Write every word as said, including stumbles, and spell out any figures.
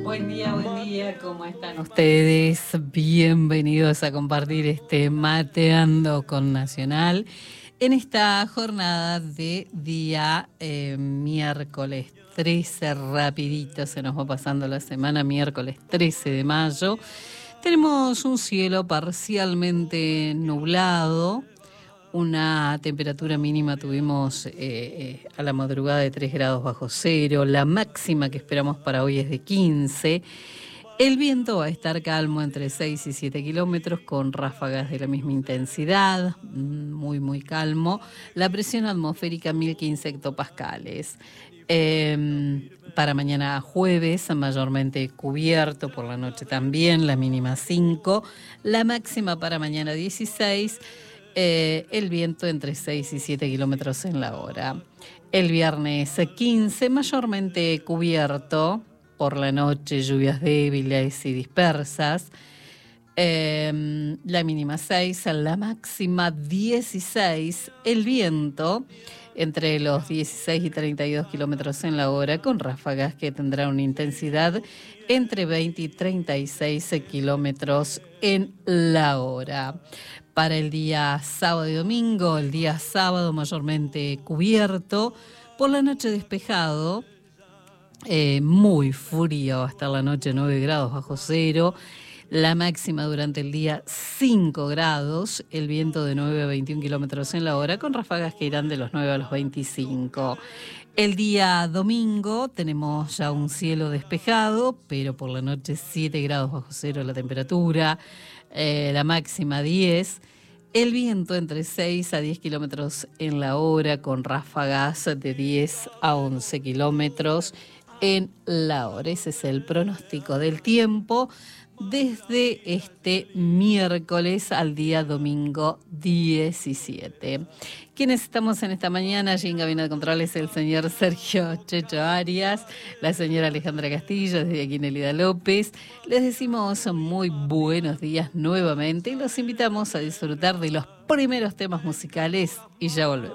Buen día, buen día, ¿cómo están ustedes? Bienvenidos a compartir este Mateando con Nacional en esta jornada de día eh, miércoles trece, rapidito se nos va pasando la semana, miércoles trece de mayo. Tenemos un cielo parcialmente nublado. Una temperatura mínima tuvimos eh, eh, a la madrugada de tres grados bajo cero. La máxima que esperamos para hoy es de quince. El viento va a estar calmo entre seis y siete kilómetros con ráfagas de la misma intensidad, muy muy calmo. La presión atmosférica mil quince hectopascales. Eh, para mañana jueves mayormente cubierto, por la noche también, la mínima cinco. La máxima para mañana dieciséis. Eh, el viento entre seis y siete kilómetros en la hora. El viernes quince, mayormente cubierto, por la noche lluvias débiles y dispersas. Eh, la mínima seis, la máxima dieciséis. El viento entre los dieciséis y treinta y dos kilómetros en la hora, con ráfagas que tendrán una intensidad entre veinte y treinta y seis kilómetros en la hora. Para el día sábado y domingo, el día sábado mayormente cubierto, por la noche despejado, eh, muy frío hasta la noche, nueve grados bajo cero, la máxima durante el día cinco grados, el viento de nueve a veintiún kilómetros en la hora, con ráfagas que irán de los nueve a los veinticinco. El día domingo tenemos ya un cielo despejado, pero por la noche siete grados bajo cero la temperatura, eh, la máxima diez. El viento entre seis a diez kilómetros en la hora, con ráfagas de diez a once kilómetros en la hora. Ese es el pronóstico del tiempo desde este miércoles al día domingo diecisiete. Quienes estamos en esta mañana, allí en Gabinete de Controles, el señor Sergio Checho Arias, la señora Alejandra Castillo, desde aquí Nelida López. Les decimos muy buenos días nuevamente y los invitamos a disfrutar de los primeros temas musicales y ya volvemos.